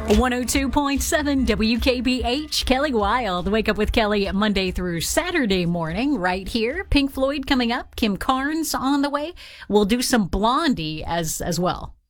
102.7 WKBH, Kelly Wild. Wake up with Kelly Monday through Saturday morning right here. Pink Floyd coming up. Kim Carnes on the way. We'll do some Blondie as well.